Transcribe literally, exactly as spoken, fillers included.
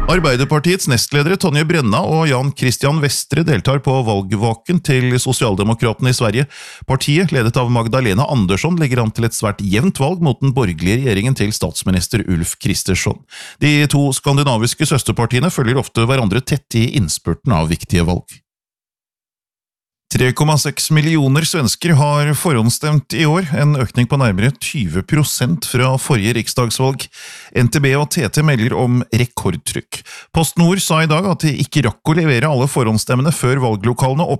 Arbeiderpartiets nestledere Tonje Brenna og Jan Christian Vestre deltar på valgvaken til Socialdemokratene i Sverige. Partiet, ledet av Magdalena Andersson, legger an til et svært jevnt valg mot den borgerlige regjeringen til statsminister Ulf Kristersson. De to skandinaviske søsterpartiene følger ofte hverandre tett i innspurten av viktige valg. tre komma seks millioner svensker har forhåndsstemt i år, en økning på nærmere tyve prosent fra forrige riksdagsvalg. N T B og T T melder om rekordtrykk. PostNord sa i dag at de ikke rakk å levere alle forhåndsstemmene før valglokalene åpnet.